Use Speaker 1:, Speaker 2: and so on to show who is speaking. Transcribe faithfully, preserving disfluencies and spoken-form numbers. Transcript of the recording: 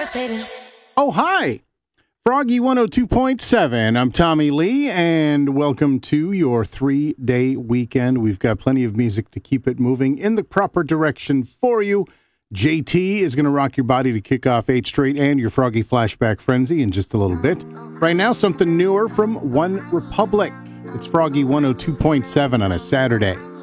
Speaker 1: levitating.
Speaker 2: Oh, hi. Froggy one oh two point seven. I'm Tommy Lee, and welcome to your three-day weekend. We've got plenty of music to keep it moving in the proper direction for you. J T is going to rock your body to kick off eight straight and your Froggy Flashback Frenzy in just a little bit. Right now, something newer from One Republic. It's Froggy one oh two point seven on a Saturday.